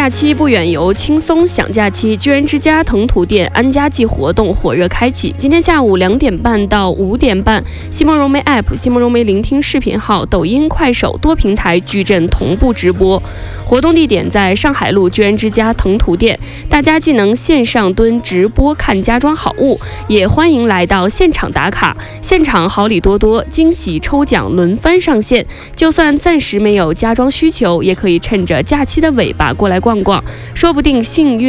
假期不远游，轻松享假期。居然之家腾图店安家季活动火热开启，今天下午2点半到5点半，西蒙融媒 App、西蒙融媒聆听视频号、抖音、快手多平台矩阵同步直播。活动地点在上海路居然之家腾图店，大家既能线上蹲直播看家装好物，也欢迎来到现场打卡。现场好礼多多，惊喜抽奖轮番上线，就算暂时没有家装需求，也可以趁着假期的尾巴过来逛逛，说不定幸运